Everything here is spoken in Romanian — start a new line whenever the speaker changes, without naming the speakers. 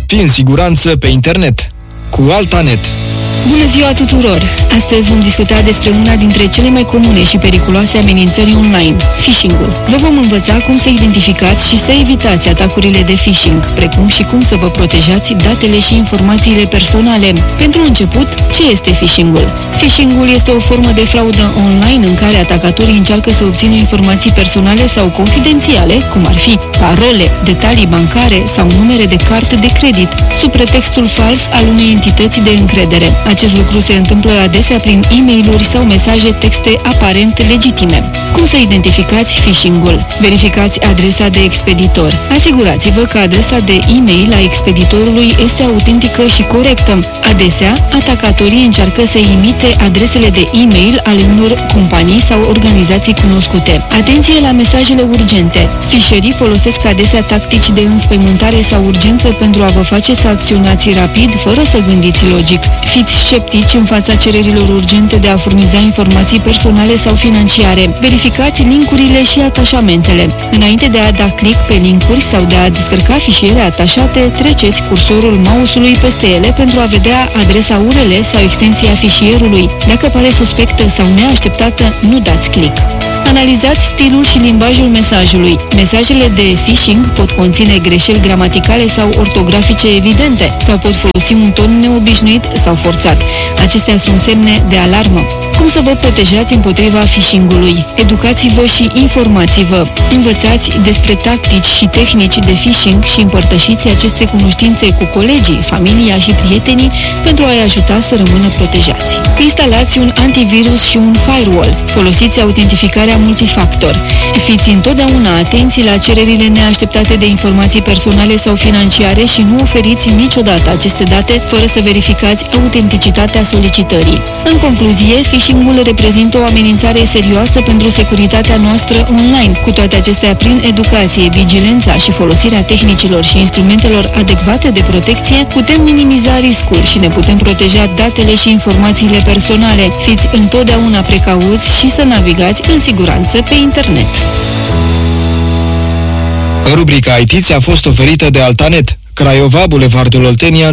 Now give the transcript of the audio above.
Fii în siguranță pe internet cu Altanet.
Bună ziua tuturor! Astăzi vom discuta despre una dintre cele mai comune și periculoase amenințări online, phishing-ul. Vă vom învăța cum să identificați și să evitați atacurile de phishing, precum și cum să vă protejați datele și informațiile personale. Pentru început, ce este phishing-ul? Phishing-ul este o formă de fraudă online în care atacatorii încearcă să obțină informații personale sau confidențiale, cum ar fi parole, detalii bancare sau numere de card de credit, sub pretextul fals al unei entități de încredere. Acest lucru se întâmplă adesea prin e-mail-uri sau mesaje texte aparent legitime. Cum să identificați phishing-ul? Verificați adresa de expeditor. Asigurați-vă că adresa de e-mail a expeditorului este autentică și corectă. Adesea, atacatorii încearcă să imite adresele de e-mail ale unor companii sau organizații cunoscute. Atenție la mesajele urgente. Fișerii folosesc adesea tactici de înspăimântare sau urgență pentru a vă face să acționați rapid, fără să gândiți logic. Fiți sceptici în fața cererilor urgente de a furniza informații personale sau financiare. Verificați linkurile și atașamentele. Înainte de a da click pe linkuri sau de a descărca fișiere atașate, treceți cursorul mouse-ului peste ele pentru a vedea adresa URL sau extensia fișierului. Dacă pare suspectă sau neașteptată, nu dați click. Analizați stilul și limbajul mesajului. Mesajele de phishing pot conține greșeli gramaticale sau ortografice evidente sau pot folosi un ton neobișnuit sau forțat. Acestea sunt semne de alarmă. Cum să vă protejați împotriva phishing-ului? Educați-vă și informați-vă. Învățați despre tactici și tehnici de phishing și împărtășiți aceste cunoștințe cu colegii, familia și prietenii pentru a-i ajuta să rămână protejați. Instalați un antivirus și un firewall. Folosiți autentificarea multifactor. Fiți întotdeauna atenți la cererile neașteptate de informații personale sau financiare și nu oferiți niciodată aceste date fără să verificați autenticitatea solicitării. În concluzie, phishing-ul reprezintă o amenințare serioasă pentru securitatea noastră online. Cu toate acestea, prin educație, vigilența și folosirea tehnicilor și instrumentelor adecvate de protecție, putem minimiza riscul și ne putem proteja datele și informațiile personale. Fiți întotdeauna precauți și să navigați în siguranță pe internet.
Rubrica IT ți-a fost oferită de Altanet, Craiova, Bulevardul Oltenia,